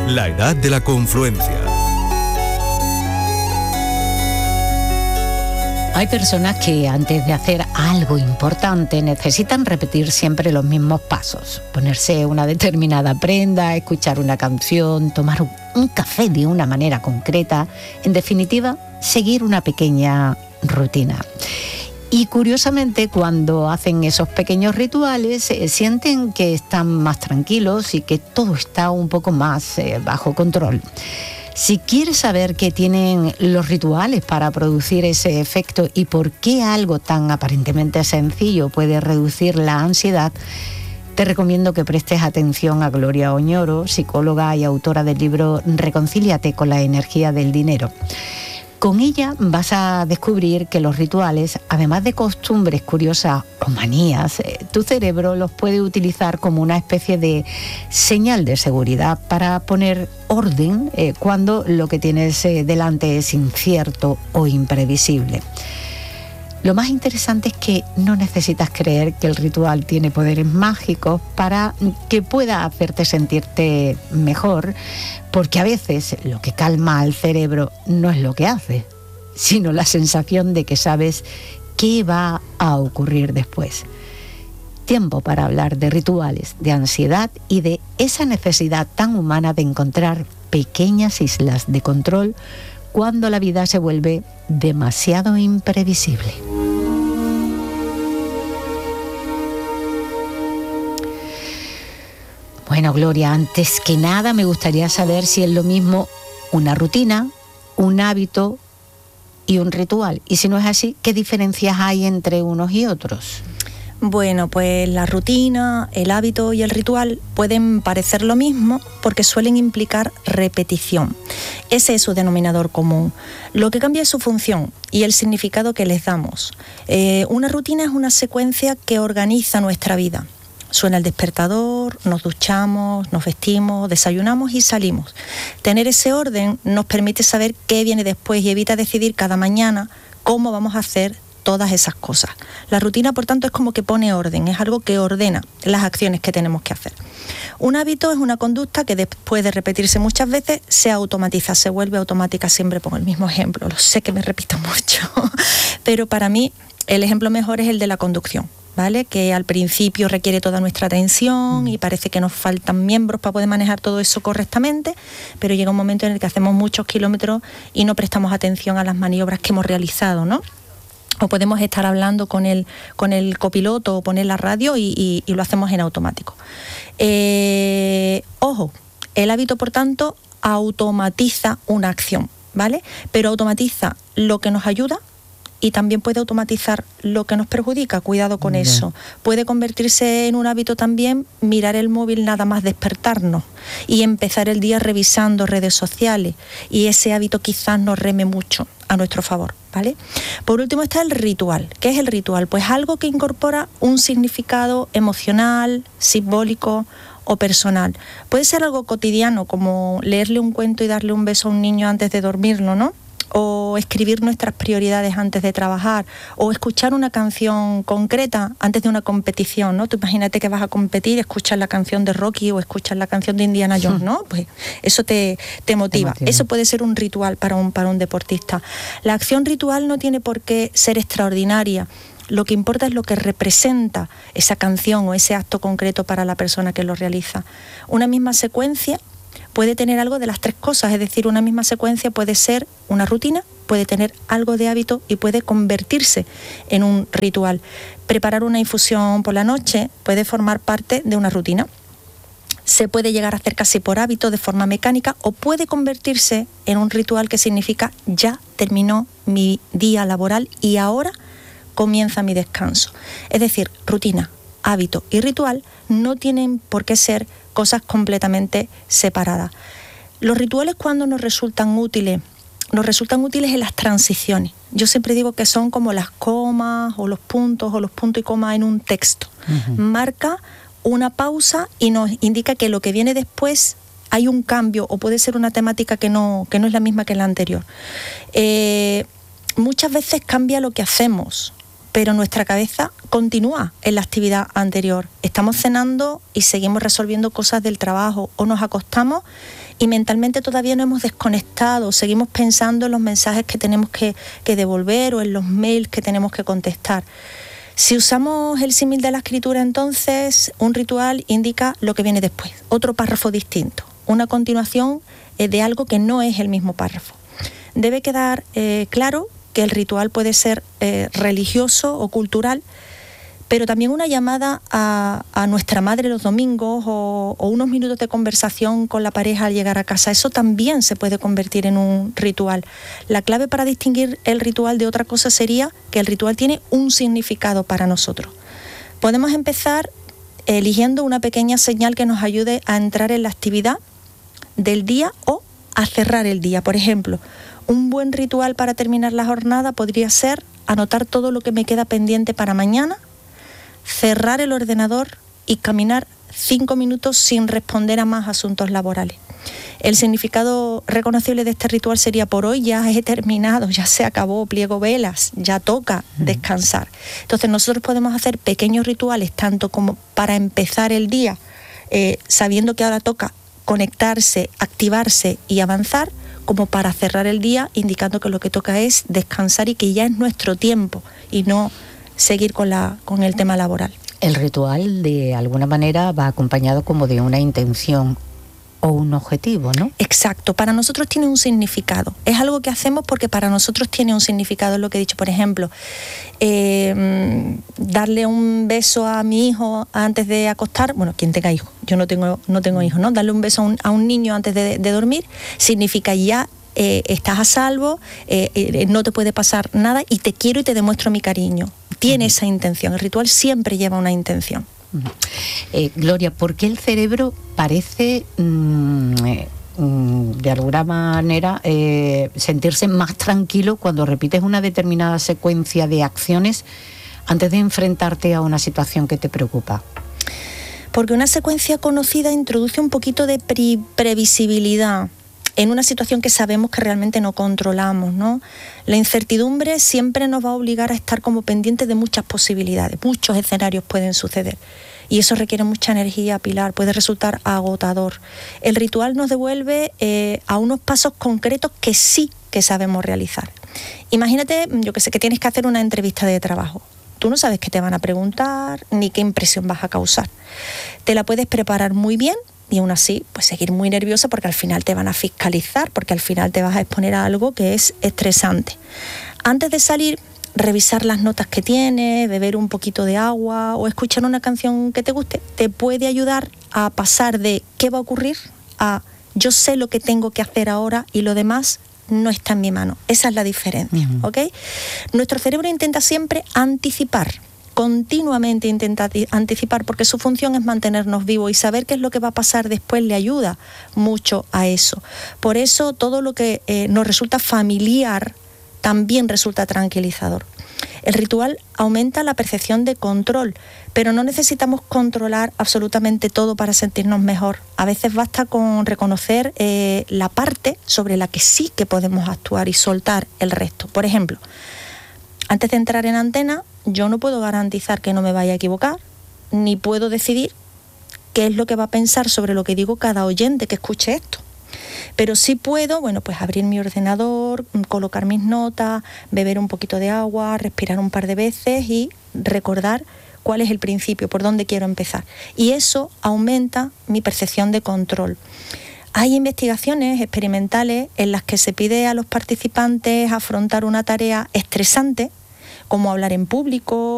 La edad de la confluencia. Hay personas que antes de hacer algo importante necesitan repetir siempre los mismos pasos. Ponerse una determinada prenda, escuchar una canción, tomar un café de una manera concreta. En definitiva, seguir una pequeña rutina. Y curiosamente, cuando hacen esos pequeños rituales, sienten que están más tranquilos y que todo está un poco más bajo control. Si quieres saber qué tienen los rituales para producir ese efecto y por qué algo tan aparentemente sencillo puede reducir la ansiedad, te recomiendo que prestes atención a Gloria Oñoro, psicóloga y autora del libro Reconcíliate con la energía del dinero. Con ella vas a descubrir que los rituales, además de costumbres curiosas o manías, tu cerebro los puede utilizar como una especie de señal de seguridad para poner orden cuando lo que tienes delante es incierto o imprevisible. Lo más interesante es que no necesitas creer que el ritual tiene poderes mágicos para que pueda hacerte sentirte mejor, porque a veces lo que calma al cerebro no es lo que hace, sino la sensación de que sabes qué va a ocurrir después. Tiempo para hablar de rituales, de ansiedad y de esa necesidad tan humana de encontrar pequeñas islas de control cuando la vida se vuelve demasiado imprevisible. Bueno, Gloria, antes que nada me gustaría saber si es lo mismo una rutina, un hábito y un ritual. Y si no es así, ¿qué diferencias hay entre unos y otros? Bueno, pues la rutina, el hábito y el ritual pueden parecer lo mismo porque suelen implicar repetición. Ese es su denominador común. Lo que cambia es su función y el significado que les damos. Una rutina es una secuencia que organiza nuestra vida. Suena el despertador, nos duchamos, nos vestimos, desayunamos y salimos. Tener ese orden nos permite saber qué viene después y evita decidir cada mañana cómo vamos a hacer todas esas cosas. La rutina, por tanto, es como que pone orden, es algo que ordena las acciones que tenemos que hacer. Un hábito es una conducta que después de repetirse muchas veces se automatiza, se vuelve automática. Siempre pongo el mismo ejemplo, lo sé que me repito mucho, pero para mí el ejemplo mejor es el de la conducción, ¿vale? Que al principio requiere toda nuestra atención y parece que nos faltan miembros para poder manejar todo eso correctamente, pero llega un momento en el que hacemos muchos kilómetros y no prestamos atención a las maniobras que hemos realizado, ¿no? O podemos estar hablando con el copiloto o poner la radio y lo hacemos en automático. Ojo, el hábito, por tanto, automatiza una acción, ¿vale? Pero automatiza lo que nos ayuda y también puede automatizar lo que nos perjudica. Cuidado con eso. Puede convertirse en un hábito también mirar el móvil nada más despertarnos y empezar el día revisando redes sociales, y ese hábito quizás nos reme mucho a nuestro favor, ¿vale? Por último está el ritual. ¿Qué es el ritual? Pues algo que incorpora un significado emocional, simbólico o personal. Puede ser algo cotidiano, como leerle un cuento y darle un beso a un niño antes de dormirlo, ¿no? O escribir nuestras prioridades antes de trabajar, o escuchar una canción concreta antes de una competición, ¿no? Tú imagínate que vas a competir, escuchas la canción de Rocky o escuchas la canción de Indiana Jones, ¿no? Pues eso te motiva. Eso puede ser un ritual para un deportista. La acción ritual no tiene por qué ser extraordinaria. Lo que importa es lo que representa esa canción o ese acto concreto para la persona que lo realiza. Una misma secuencia puede tener algo de las tres cosas, es decir, una misma secuencia puede ser una rutina, puede tener algo de hábito y puede convertirse en un ritual. Preparar una infusión por la noche puede formar parte de una rutina. Se puede llegar a hacer casi por hábito, de forma mecánica, o puede convertirse en un ritual que significa ya terminó mi día laboral y ahora comienza mi descanso. Es decir, rutina, hábito y ritual no tienen por qué ser cosas completamente separadas. Los rituales, cuando nos resultan útiles en las transiciones. Yo siempre digo que son como las comas o los puntos y comas en un texto. Marca una pausa y nos indica que lo que viene después hay un cambio, o puede ser una temática que no es la misma que la anterior. Muchas veces cambia lo que hacemos, pero nuestra cabeza continúa en la actividad anterior. Estamos cenando y seguimos resolviendo cosas del trabajo, o nos acostamos y mentalmente todavía no hemos desconectado, seguimos pensando en los mensajes que tenemos que devolver o en los mails que tenemos que contestar. Si usamos el símil de la escritura, entonces un ritual indica lo que viene después, otro párrafo distinto, una continuación de algo que no es el mismo párrafo. Debe quedar claro que el ritual puede ser religioso o cultural, pero también una llamada a nuestra madre los domingos o unos minutos de conversación con la pareja al llegar a casa. Eso también se puede convertir en un ritual. La clave para distinguir el ritual de otra cosa sería que el ritual tiene un significado para nosotros. Podemos empezar eligiendo una pequeña señal que nos ayude a entrar en la actividad del día o a cerrar el día. Por ejemplo, un buen ritual para terminar la jornada podría ser anotar todo lo que me queda pendiente para mañana, cerrar el ordenador y caminar 5 minutos sin responder a más asuntos laborales. El significado reconocible de este ritual sería: por hoy ya he terminado, ya se acabó, pliego velas, ya toca descansar. Entonces nosotros podemos hacer pequeños rituales tanto como para empezar el día, sabiendo que ahora toca conectarse, activarse y avanzar, como para cerrar el día indicando que lo que toca es descansar y que ya es nuestro tiempo y no seguir con el tema laboral. El ritual de alguna manera va acompañado como de una intención o un objetivo, ¿no? Exacto, para nosotros tiene un significado. Es algo que hacemos porque para nosotros tiene un significado, es lo que he dicho. Por ejemplo, darle un beso a mi hijo antes de acostar, bueno, quien tenga hijos, yo no tengo hijos, ¿no? Darle un beso a un niño antes de dormir significa ya estás a salvo, no te puede pasar nada y te quiero y te demuestro mi cariño. Tiene esa intención, el ritual siempre lleva una intención. Gloria, ¿por qué el cerebro parece de alguna manera sentirse más tranquilo cuando repites una determinada secuencia de acciones antes de enfrentarte a una situación que te preocupa? Porque una secuencia conocida introduce un poquito de previsibilidad en una situación que sabemos que realmente no controlamos, ¿no? La incertidumbre siempre nos va a obligar a estar como pendientes de muchas posibilidades, muchos escenarios pueden suceder. Y eso requiere mucha energía, Pilar, puede resultar agotador. El ritual nos devuelve a unos pasos concretos que sí que sabemos realizar. Imagínate, yo que sé, que tienes que hacer una entrevista de trabajo. Tú no sabes qué te van a preguntar ni qué impresión vas a causar. Te la puedes preparar muy bien y aún así pues seguir muy nerviosa porque al final te van a fiscalizar, porque al final te vas a exponer a algo que es estresante. Antes de salir, revisar las notas que tienes, beber un poquito de agua o escuchar una canción que te guste, te puede ayudar a pasar de qué va a ocurrir a yo sé lo que tengo que hacer ahora y lo demás no está en mi mano. Esa es la diferencia, ¿ok? Nuestro cerebro intenta siempre anticipar, continuamente intenta anticipar, porque su función es mantenernos vivos y saber qué es lo que va a pasar después le ayuda mucho a eso. Por eso todo lo que nos resulta familiar también resulta tranquilizador. El ritual aumenta la percepción de control, pero no necesitamos controlar absolutamente todo para sentirnos mejor. A veces basta con reconocer la parte sobre la que sí que podemos actuar y soltar el resto. Por ejemplo, antes de entrar en antena, yo no puedo garantizar que no me vaya a equivocar, ni puedo decidir qué es lo que va a pensar sobre lo que digo cada oyente que escuche esto. Pero sí puedo, bueno, pues abrir mi ordenador, colocar mis notas, beber un poquito de agua, respirar un par de veces y recordar cuál es el principio, por dónde quiero empezar. Y eso aumenta mi percepción de control. Hay investigaciones experimentales en las que se pide a los participantes afrontar una tarea estresante, como hablar en público,